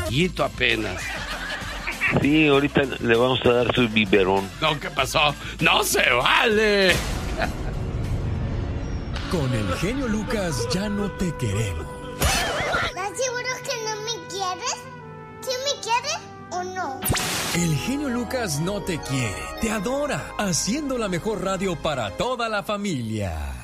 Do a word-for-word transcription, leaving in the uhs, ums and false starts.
chiquito apenas. Sí, ahorita le vamos a dar su biberón. No, ¿qué pasó? ¡No se vale! Con el genio Lucas ya no te queremos. ¿Estás seguro que no me quieres? ¿Sí me quieres o no? El genio Lucas no te quiere, te adora, haciendo la mejor radio para toda la familia.